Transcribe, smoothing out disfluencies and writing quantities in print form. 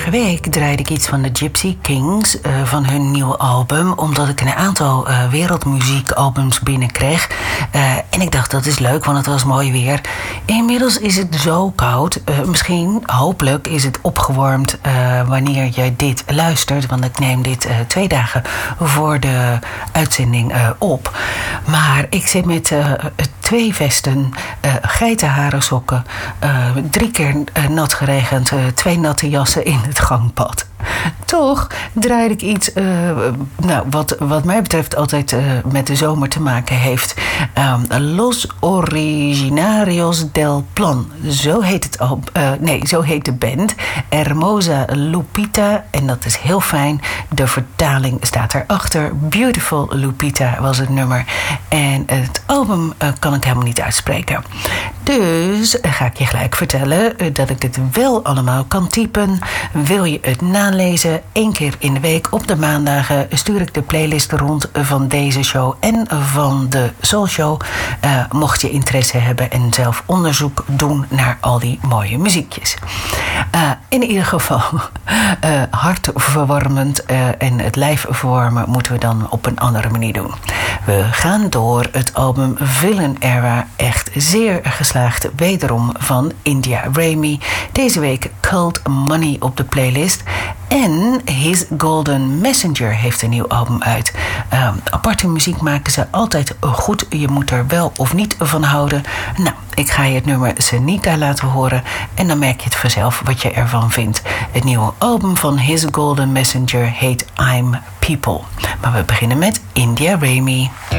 Vorige week draaide ik iets van de Gypsy Kings van hun nieuwe album, omdat ik een aantal wereldmuziekalbums binnenkreeg. En ik dacht, dat is leuk, want het was mooi weer. Inmiddels is het zo koud. Misschien, hopelijk, is het opgewarmd wanneer je dit luistert. Want ik neem dit 2 dagen voor de uitzending op. Maar ik zit met 2 vesten, geitenharen sokken, 3 keer nat geregend, 2 natte jassen in het gangpad. Toch draaide ik iets wat mij betreft altijd met de zomer te maken heeft. Los Originarios del Plan. Zo heet het al. Zo heet de band. Hermosa Lupita. En dat is heel fijn. De vertaling staat erachter. Beautiful Lupita was het nummer. En het album kan ik helemaal niet uitspreken. Dus ga ik je gelijk vertellen dat ik het wel allemaal kan typen. Wil je het nalezen? 1 keer in de week op de maandagen stuur ik de playlist rond van deze show en van de Soul Show. Mocht je interesse hebben en zelf onderzoek doen naar al die mooie muziekjes. In ieder geval hartverwarmend en het lijf verwarmen moeten we dan op een andere manier doen. We gaan door het album Villain Era, echt zeer geslaagd, wederom van India Raymi. Deze week Cult Money op de playlist. En His Golden Messenger heeft een nieuw album uit. Aparte muziek maken ze altijd goed. Je moet er wel of niet van houden. Nou, ik ga je het nummer Senita laten horen. En dan merk je het vanzelf wat je ervan vindt. Het nieuwe album van His Golden Messenger heet I'm People. Maar we beginnen met India Raymi.